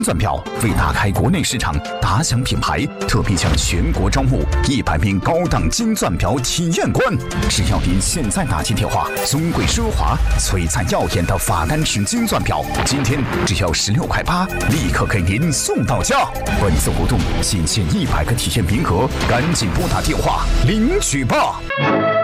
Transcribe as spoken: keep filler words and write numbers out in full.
钻表为打开国内市场打响品牌，特别向全国招募一百名高档金钻表体验官。只要您现在打进电话，尊贵奢华、璀璨耀眼的法丹式金钻表，今天只要十六块八，立刻给您送到家。本次活动仅限一百个体验名额，赶紧拨打电话领取吧。